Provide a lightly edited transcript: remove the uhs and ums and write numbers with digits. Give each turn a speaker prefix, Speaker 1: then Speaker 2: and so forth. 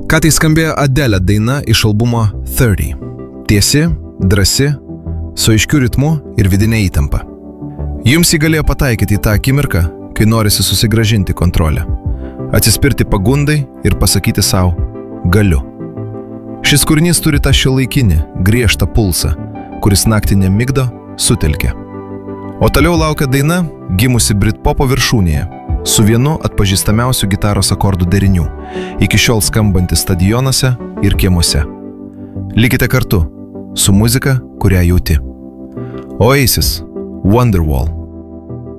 Speaker 1: Ką tai skambėjo Adele daina iš albumo 30. Tiesi, drąsi, su aiškiu ritmu ir vidinė įtampa. Jums jį galėjo pataikyti į tą akimirką, kai norisi susigrąžinti kontrolę, atsispirti pagundai ir pasakyti savo galiu. Šis kūrinys turi tą šiuolaikinį, griežtą pulsą, kuris naktį nemigdo, sutelkia. O toliau laukia daina, gimusi Britpopo viršūnėje, su vienu atpažįstamiausių gitaros akordų derinių, iki šiol skambantis stadionuose ir kiemuose. Likite kartu su muzika, kurią jauti. Oasis, Wonderwall.